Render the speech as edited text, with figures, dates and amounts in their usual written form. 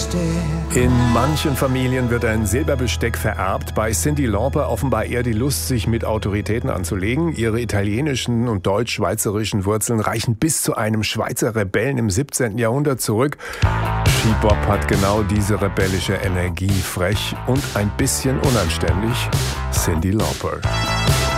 In manchen Familien wird ein Silberbesteck vererbt. Bei Cyndi Lauper offenbar eher die Lust, sich mit Autoritäten anzulegen. Ihre italienischen und deutsch-schweizerischen Wurzeln reichen bis zu einem Schweizer Rebellen im 17. Jahrhundert zurück. Bebop hat genau diese rebellische Energie, frech und ein bisschen unanständig. Cyndi Lauper.